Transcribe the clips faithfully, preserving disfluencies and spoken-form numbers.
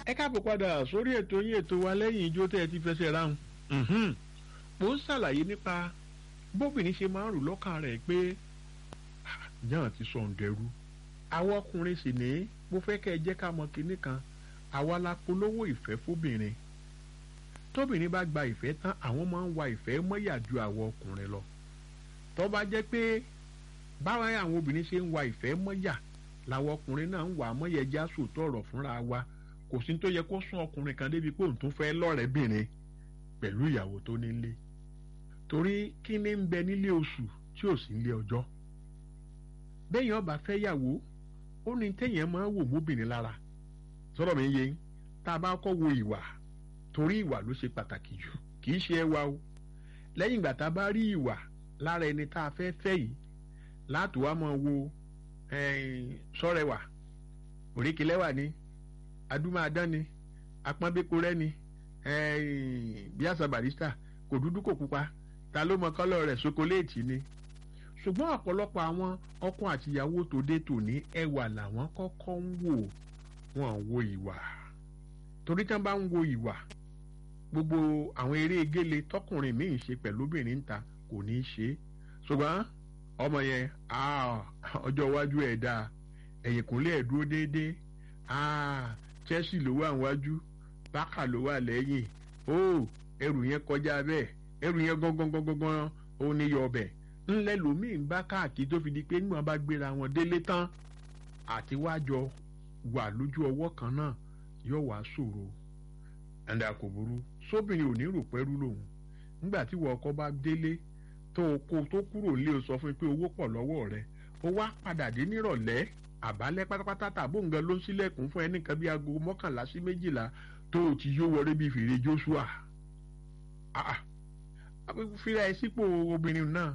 ẹ káàbọ̀ padà sórí ètò yín ètò wa lẹ́yìn ijó tẹ́ ẹ ti fẹsẹ̀ ráhùn. mo ń ṣàlàyé nípa bóbìnrin ṣe máa ń rò lọ́kàn rẹ̀ pé yàn ti sọ ǹdẹ̀rú. àwọn ọkùnrin sì ní mo fẹ́ kẹ́ ẹ jẹ́ ká mọ kinní kan àwa la polówó ìfẹ́ fóbìnrin. tóbìnrin bá gba ìfẹ́ tán àwọn máa ń wa ìfẹ́ mọ́yà ju àwọn ọkùnrin lọ. tó bá jẹ́ pé báwa àwọn obìnrin ṣe ń wa ìfẹ́ mọ́yà làwọn ọkùnrin náà ń wà mọ́yà ẹja sòótọ́ ọ̀rọ̀ fúnra wa kò sí tó yẹ kó sún ọkùnrin kan débi pé òun tún fẹ́ lọ́rẹ̀ẹ́bìnrin pẹ̀lú ìyàwó tó nílé torí kí ni ń bẹ nílé oṣù tí ò sí nílé ọjọ́ bẹ́ẹ̀ yẹn ọba fẹ́ yàwó ó ní téèyàn máa ń wò móbìnrin lára sọ̀rọ̀ mi yé tá a bá kọ́ wo ìwà torí ìwà ló ṣe pàtàkì jù kì í ṣe ẹwà o lẹ́yìn ìgbà tá a bá rí ìwà lára ẹni tá a fẹ́ fẹ́ yìí láti wá máa wo sọ́rẹ̀wà òrékelẹ́wà ni adúmáadán ni apọ́nbékorẹ́ ni bíàsà barista kò dúdú kò pupa ta ló mọ kọ́lọ̀ rẹ̀ ṣokoléètì ni ṣùgbọ́n ọ̀pọ̀lọpọ̀ àwọn ọkọ àtìyàwó tòde tòní ẹwà làwọn kọ́kọ́ ń wò wọ́n wo ìwà torí tí wọ́n bá ń wo ìwà gbogbo àwọn eré gélé tọkùnrin míì ṣe pẹ̀lú obìnrin ń ta kò ní í ṣe ṣùgbọ́n ọmọ yẹn ọjọ́ iwájú ẹ̀ dáa ẹ̀yìnkùnlé ẹ̀ dúró déédéé Chelsea ló wà níwájú Barca ló wà lẹ́yìn ó ẹrù yẹn kọjá bẹ́ẹ̀ ẹrù yẹn gángan gángan ó ní yọ ọbẹ̀ ńlẹ́ lómi ń bá káàkiri tó fi di pé níwọ̀n bá gbéra wọn délé tán àti wájọ wà lójú ọwọ́ kan náà yóò wá ṣòro ẹ̀ńdà kò burú sóbìnrin ò ní rò pẹ́rú lòun nígbà tí wọ́n ọkọ bá délé tó kó tó kúrò lé o sọ fún pé owó pọ̀ lọ́wọ́ rẹ̀ ó wá padà dé nírọ̀lẹ́ àbálẹ́ pátápátá tàbó nǹkan ló ń sílẹ̀kùn fún ẹnìkan bíi aago mọ́kànlá sí méjìlá tó o ti yó wọlé bíi fèrè Joshua fíra ẹ sípò obìnrin náà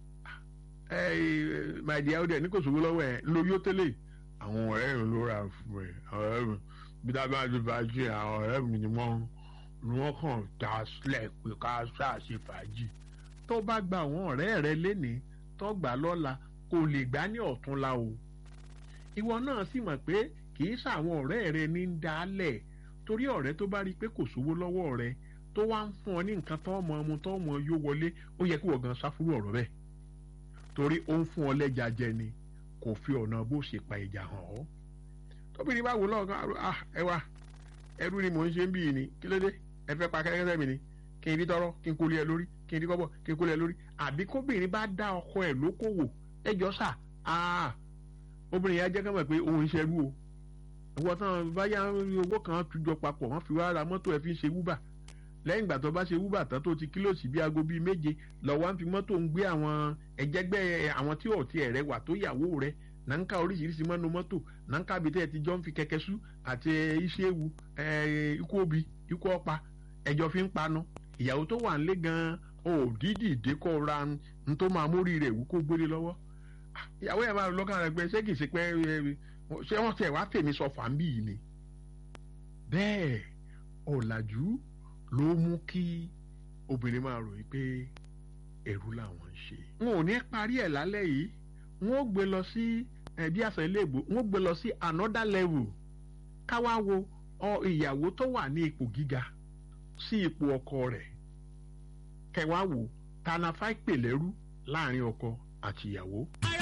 màdìyà ọdẹ ní kò sówó lọ́wọ́ ẹ lórí ó tẹ́lẹ̀ àwọn ọ̀rẹ́ mi ló ra fún ẹ ọ̀rẹ́ mi bí dábàá ti bá jẹ àwọn ọ̀rẹ́ mi ni wọ́n ni wọ́n kàn dá sílẹ̀ pé ká ṣàṣe fàájì tó bá gba àwọn ọ̀rẹ́ rẹ lénìí tó gbà lọ́la kò lè gbá ní ọ̀túnla o ìwọ náà sì mọ̀ pé kì í ṣàwọn ọ̀rẹ́ rẹ ní ń dálẹ̀ torí ọ̀rẹ́ tó bá rí i pé kò sówó lọ́wọ́ rẹ tó wá ń fún ọ ní nǹkan tó ọmọ ọmọ tó ọmọ yóò wọlé ó yẹ kí wọ́n gan sáfúrú ọ̀rọ̀ bẹ́ẹ̀ torí ó ń fún ọ lẹ́jà jẹ ni kò fi ọ̀nà bó ṣe pa ìjà hàn ọ́ tóbìnrin bá wò lọ́ọ̀kan ah ẹ wá ẹrú ni mò ń ṣe ń bì í ni kí ló dé ẹ fẹ́ pa kẹ́kẹ́ mi ni kí n rí tọ́rọ́ kí n kó lé ẹ lórí kí n rí kọ́bọ̀ kí n kó lé ẹ lórí àbí kóbìnrin bá dá ọkọ ẹ̀ lókòwò ẹjọ́ sà ah obìnrin yẹn jẹ́ ká mọ̀ pé òun ṣe rú o ìwọ tán báyà owó kan tujọ papọ̀ wọ́n fi wá ra mọ́tò ẹ̀ fi ń ṣe wúbà lẹ́yìn ìgbà tó bá ṣe wúbà tán tó ti kílòsì bí aago bíi méje lọ́wọ́ á fi mọ́tò ń gbé àwọn ẹ̀jẹ̀gbẹ́ àwọn tí ọ̀tí ẹ̀ rẹ wà tó yàwó rẹ nàǹkà oríṣiríṣi mọ́nu mọ́tò nàǹkà bíi tẹ́ ẹ ti jọ ń fi kẹ̀kẹ́ sú àti iṣẹ́ ewu ikú obì ikú ọ̀pá ẹ̀jọ̀ fi ń panu ìyàwó tó wà nílé gan-an ò dídì ìdékọ̀ ra ń tó máa mórí rẹ̀ wú kó gbélé lọ́wọ́ ìyàwó yẹn máa lọ́kàn rẹ̀ pé ṣé kìí ṣe pé ṣé wọ́n tẹ̀ wá tèmi sọ fàmbì yìí ni. bẹ́ẹ̀ ọ̀làjú ló mú kí obìnrin máa ròyìn pé ẹ̀rú làwọn ń ṣe. wọn ò ní parí ẹ̀ lálẹ́ yìí wọn ò gbé lọ sí bí àṣà ilé ìbò wọn ò gbé lọ sí another level káwá wo ìyàwó tó wà ní ipò gíga sí ipò ọkọ rẹ̀ kẹwàá wò tànàfà ìpèlérú láàrin ọkọ àti ìyàwó.